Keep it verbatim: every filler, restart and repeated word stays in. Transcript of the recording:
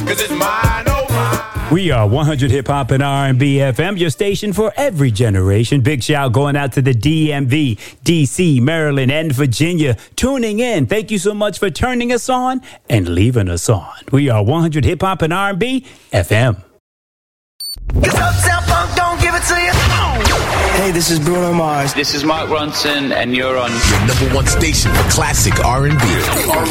cause it's mine, oh mine. We are one hundred Hip Hop and R and B F M, your station for every generation. Big shout going out to the D M V, D C, Maryland, and Virginia tuning in. Thank you so much for turning us on and leaving us on. We are one hundred Hip Hop and R and B F M. Uptown Funk, don't give it to you. Hey, this is Bruno Mars. This is Mark Ronson, and you're on your number one station for classic R and B.